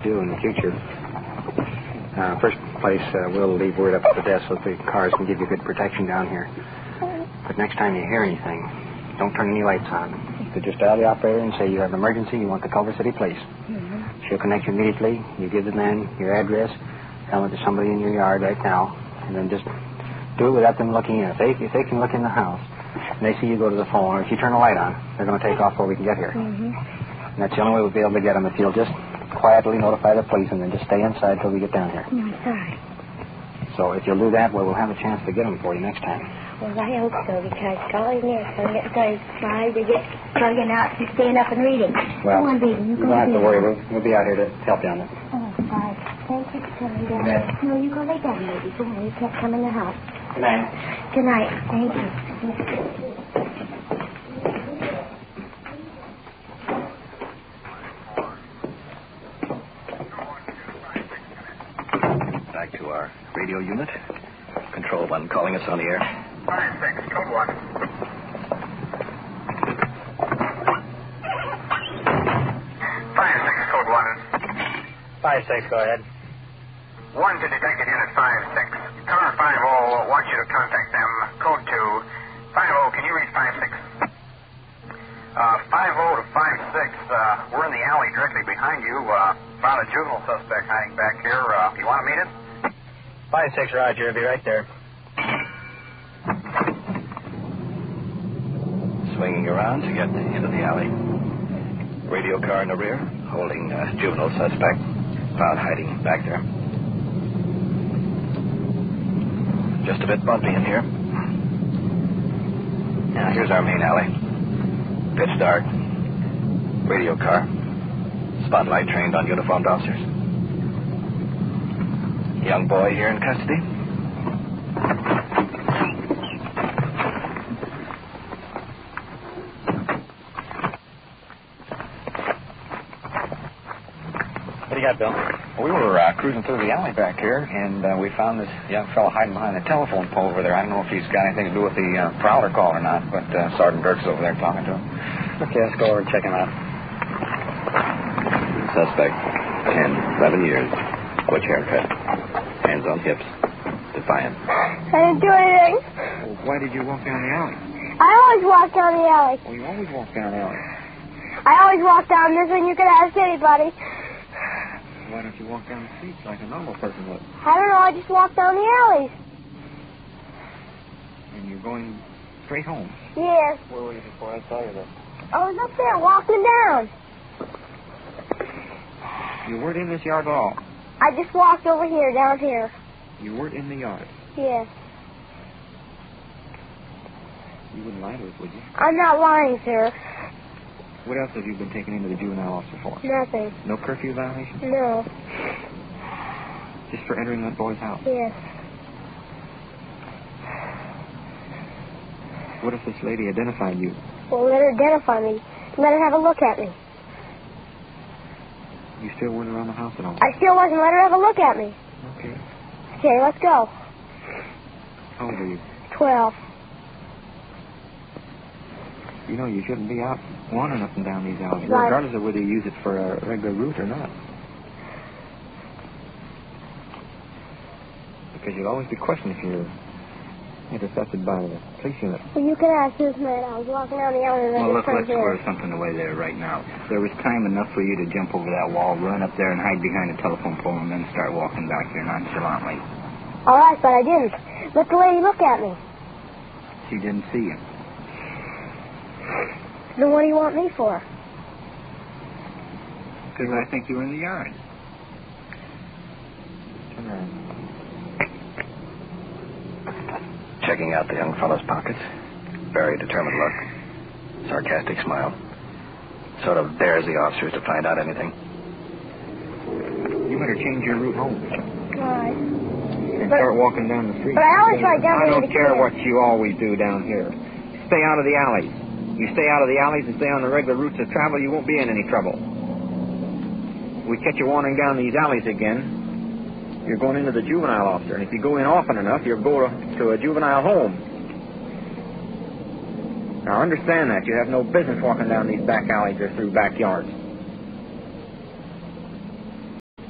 do in the future. First place, we'll leave word up at the desk so that the cars can give you good protection down here. But next time you hear anything, don't turn any lights on. You just dial the operator and say you have an emergency, you want the Culver City Police. Mm-hmm. She'll connect you immediately. You give the man your address, tell them there's somebody in your yard right now, and then just do it without them looking in. If they can look in the house and they see you go to the phone, or if you turn the light on, they're going to take off before we can get here. Mm-hmm. And that's the only way we'll be able to get them, if you'll just quietly notify the police and then just stay inside till we get down here. No, sorry. So if you'll do that, well, we'll have a chance to get them for you next time. Well, I hope so, because golly, I'm getting started to get plugging out and staying up and reading. Well, Go on, baby. You don't have to worry. We'll be out here to help you on it. Oh, fine. Thank you for coming down. No, you go lay down, baby. Go on. You can't come in the house. Good night. Good night. Thank you. Back to our radio unit. Control 1 calling us on the air. 5-6, code 1. 5-6, code 1. 5-6, go ahead. 1 to Detective Unit 5-6. Car 5-0 wants you to contact them. Code 2. 5-0, can you read 5-6? 5-0 to 5-6. We're in the alley directly behind you. Found a juvenile suspect hiding back here. You want to meet him? 5-6, Roger. I'll be right there. Swinging around to get into the alley. Radio car in the rear, holding juvenile suspect. Found hiding back there. Just a bit bumpy in here. Now, here's our main alley. Pitch dark. Radio car. Spotlight trained on uniformed officers. Young boy here in custody. What do you got, Bill? We were cruising through the alley back here, and we found this young fellow hiding behind the telephone pole over there. I don't know if he's got anything to do with the prowler call or not, but Sergeant Dirk's over there talking to him. Okay, let's go over and check him out. Suspect, 10, 11 years. Butch haircut. Hands on hips. Defiant. I didn't do anything. Well, why did you walk down the alley? I always walk down the alley. Well, you always walk down the alley. I always walk down this one. You can ask anybody. Why don't you walk down the streets like a normal person would? I don't know. I just walk down the alleys. And you're going straight home? Yes. Where were you before I saw you, though? I was up there walking down. You weren't in this yard at all? I just walked over here, down here. You weren't in the yard? Yes. You wouldn't lie to us, would you? I'm not lying, sir. What else have you been taken into the juvenile officer for? Nothing. No curfew violation? No. Just for entering that boy's house? Yes. What if this lady identified you? Well, let her identify me. Let her have a look at me. You still weren't around the house at all? I still wasn't. Let her have a look at me. Okay. Okay, let's go. How old are you? 12. You know, you shouldn't be out wandering up and down these alleys, Right. regardless of whether you use it for a regular route or not. Because you'll always be questioned if you're intercepted by the police unit. Well, you can ask this man. I was walking down the alley and Well, look, let's here. square something away there right now. There was time enough for you to jump over that wall, run up there and hide behind a telephone pole, and then start walking back here nonchalantly. All right, but I didn't. Let the lady look at me. She didn't see you. Then what do you want me for? Because I think you were in the yard. Turn around. Checking out the young fellow's pockets. Very determined look. Sarcastic smile. Sort of dares the officers to find out anything. You better change your route home. Right. And start walking down the street. But I always ride down I here don't to care get what you always do down here. Stay out of the alleys. You stay out of the alleys and stay on the regular routes of travel, you won't be in any trouble. We catch you wandering down these alleys again, you're going into the juvenile officer. And if you go in often enough, you'll go to a juvenile home. Now, understand that. You have no business walking down these back alleys or through backyards.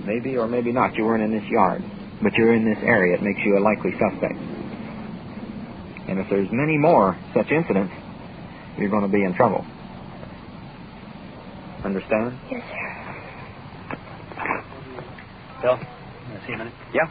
Maybe or maybe not you weren't in this yard, but you're in this area. It makes you a likely suspect. And if there's many more such incidents, you're going to be in trouble. Understand? Yes, sir. Bill, can I see a minute? Yeah.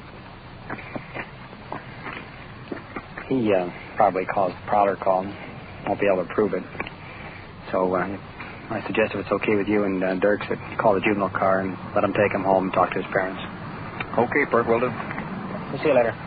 He probably caused the prowler call. Won't be able to prove it. So I suggest if it's okay with you and Dirks that call the juvenile car and let him take him home and talk to his parents. Okay, Perk, will do. We'll see you later.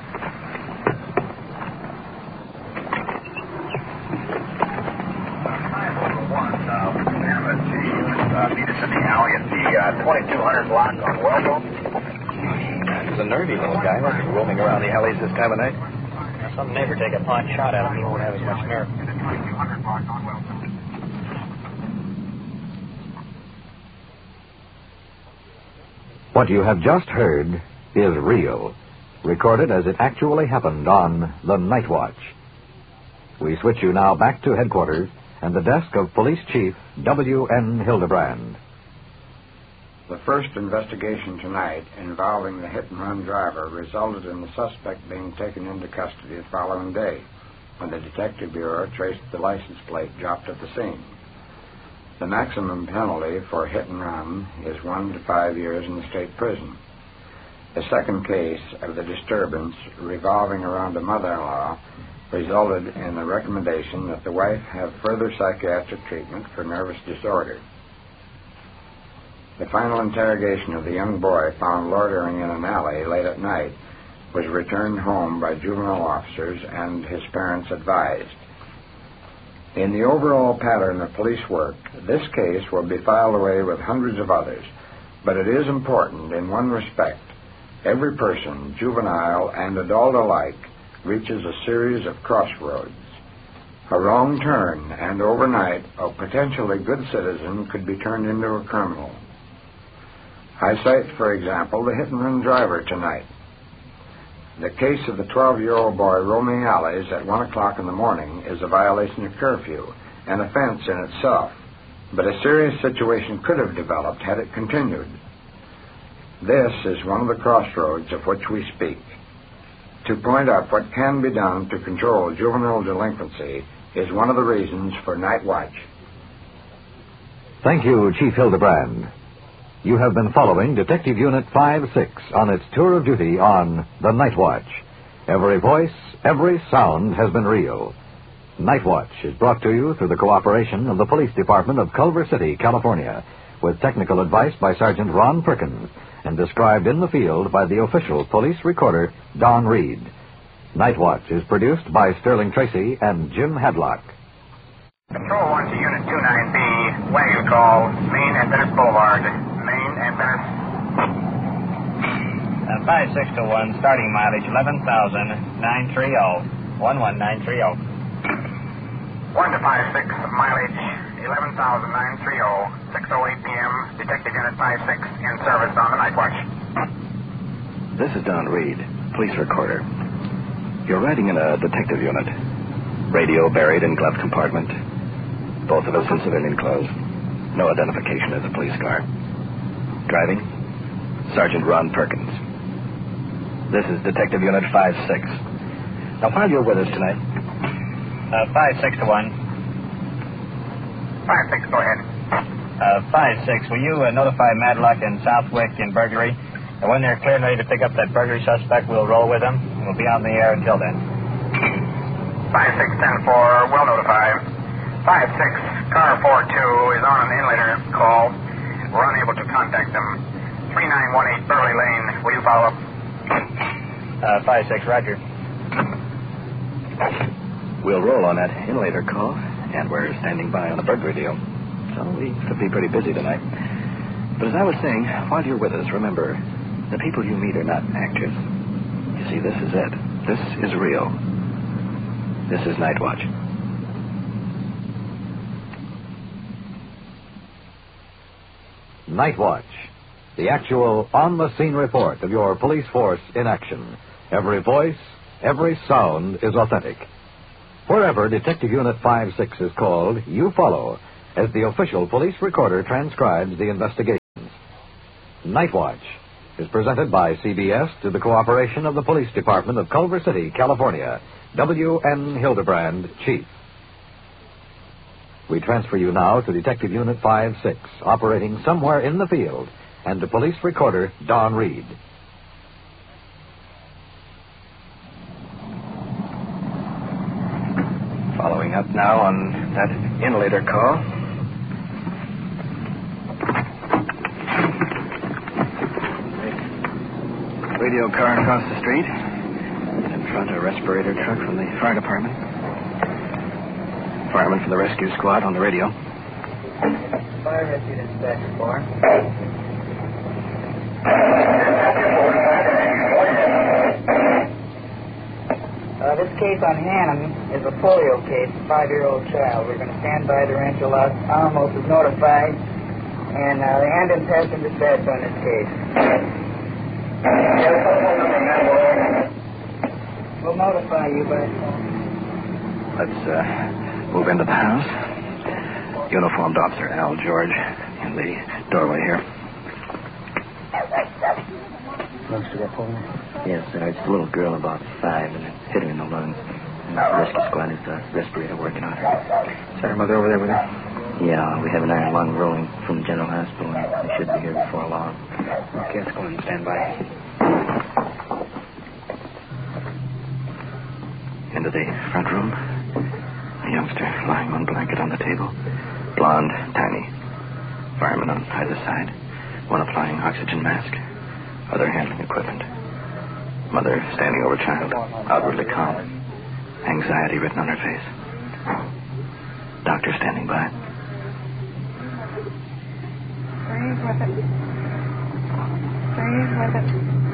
Meet us in the alley at the 2200 block on Wellville. He's a nervy little guy, roaming around the alleys this time of night. Now, some neighbor take a pot shot at him. He won't have as much nerve. What you have just heard is real, recorded as it actually happened on the Night Watch. We switch you now back to headquarters and the desk of Police Chief W.N. Hildebrand. The first investigation tonight involving the hit-and-run driver resulted in the suspect being taken into custody the following day when the Detective Bureau traced the license plate dropped at the scene. The maximum penalty for hit-and-run is 1 to 5 years in the state prison. The second case of the disturbance revolving around a mother-in-law resulted in the recommendation that the wife have further psychiatric treatment for nervous disorder. The final interrogation of the young boy found loitering in an alley late at night was returned home by juvenile officers and his parents advised. In the overall pattern of police work, this case will be filed away with hundreds of others, but it is important in one respect. Every person, juvenile and adult alike, reaches a series of crossroads. A wrong turn, and overnight, a potentially good citizen could be turned into a criminal. I cite, for example, the hit-and-run driver tonight. The case of the 12-year-old boy roaming alleys at 1 o'clock in the morning is a violation of curfew, an offense in itself, but a serious situation could have developed had it continued. This is one of the crossroads of which we speak. To point out what can be done to control juvenile delinquency is one of the reasons for Night Watch. Thank you, Chief Hildebrand. You have been following Detective Unit 5-6 on its tour of duty on the Night Watch. Every voice, every sound has been real. Night Watch is brought to you through the cooperation of the Police Department of Culver City, California, with technical advice by Sergeant Ron Perkins, and described in the field by the official police recorder, Don Reed. Night Watch is produced by Sterling Tracy and Jim Hadlock. Control 1 to Unit 29B. Wagon call. Main and Venice Boulevard. Main and Venice. 5621, starting mileage 11,930. 11930. 1 to 56, mileage 11,930. 6:08 p.m. Detective Unit 56 in service on the Night Watch. This is Don Reed, police recorder. You're riding in a detective unit. Radio buried in glove compartment. Both of us in civilian clothes. No identification as a police car. Driving? Sergeant Ron Perkins. This is Detective Unit 5-6. Now, while you're with us tonight... 5621. 5-6, go ahead. 5-6, will you notify Madlock and Southwick in burglary? And when they're clear and ready to pick up that burglary suspect, we'll roll with them. We'll be on the air until then. 5610-4, well notified. 5-6, car 42 is on an inlater call. We're unable to contact them. 3918 Burley Lane, will you follow up? 5-6, roger. We'll roll on that inlater call, and we're standing by on the burglary deal. So we could be pretty busy tonight. But as I was saying, while you're with us, remember, the people you meet are not actors. You see, this is it. This is real. This is Night Watch. Night Watch, the actual on-the-scene report of your police force in action. Every voice, every sound is authentic. Wherever Detective Unit 5-6 is called, you follow as the official police recorder transcribes the investigations. Night Watch, is presented by CBS to the cooperation of the Police Department of Culver City, California. W.N. Hildebrand, Chief. We transfer you now to Detective Unit 5-6, operating somewhere in the field, and to police recorder Don Reed. Following up now on that inlater call. Radio car across the street. In front, a respirator truck from the fire department. Fireman from the rescue squad on the radio. Fire rescue dispatch bar. This case on Hannum is a polio case, a 5-year-old child. We're going to stand by the Rancho Los Alamos is notified, and the ambulance has been dispatched on this case. We'll notify you by phone. Let's move into the house. Uniformed Officer Al George in the doorway here. Yes, sir. It's a little girl about 5, and it hit her in the lungs. And the rescue squad is the respirator working on her. Is her mother over there with her? Yeah, we have an iron lung rolling from the general hospital, and they should be here before long. Okay, let's go and stand by. Into the front room. A youngster lying on a blanket on the table. Blonde, tiny. Fireman on either side. One applying oxygen mask. Other handling equipment. Mother standing over child, outwardly calm. Anxiety written on her face. Doctor standing by. Breathe with it. Breathe with it.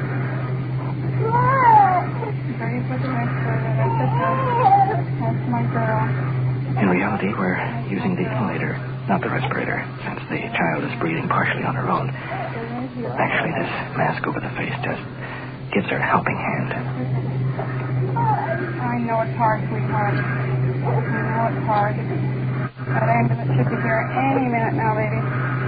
Breathe with the respirator. That's it. That's my girl. In reality, we're using the inhalator, not the respirator, since the child is breathing partially on her own. Actually, this mask over the face just gives her a helping hand. I know it's hard, sweetheart. I know it's hard. That ambulance should be here any minute now, baby.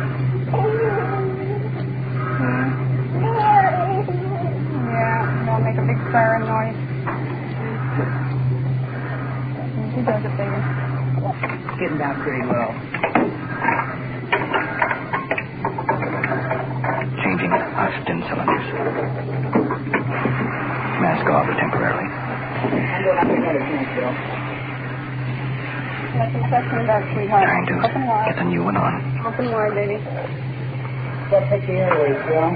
Yeah, don't make a big siren noise. She does it, baby. It's getting down pretty low. Changing oxygen cylinders. Mask off temporarily. I'm going up another tank, Bill. Let them touch me back, sweetheart. Trying to Open wide. get the new one on. Open wide, baby. That take the airways, Bill.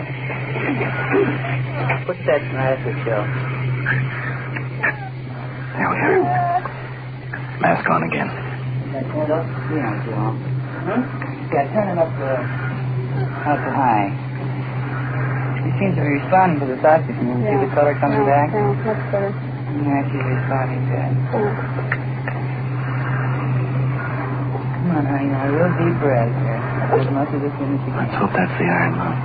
Put that mask, Bill. There we are. Mask on again. Turn it up? Yeah, Bill. Yeah, turn it up to high. She seems to be responding to this oxygen. You see the color coming back? Yeah, much better. Yeah, she's responding to it. Come on, honey, now, a real deep breath here. As much of this in as you can. Let's hope that's the iron lung.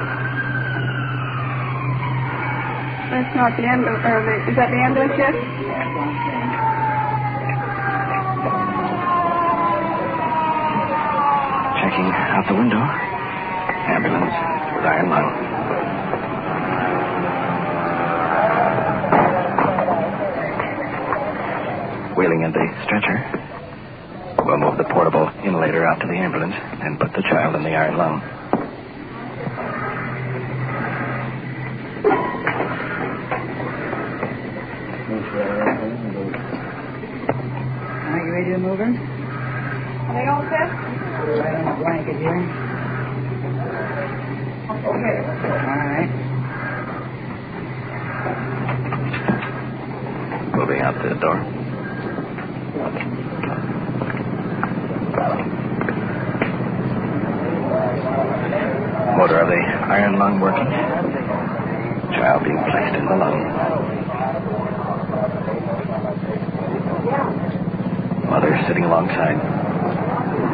That's not the ambulance. Is that the ambulance yet? Checking out the window. Ambulance with iron lung. Wheeling in the stretcher. We'll move the portable inhalator out to the ambulance and put the child in the iron lung. Are you ready to move her? Are they all set? Right on the blanket here. Okay. All right. Moving out the door. Motor of the iron lung working. Child being placed in the lung. Mother sitting alongside.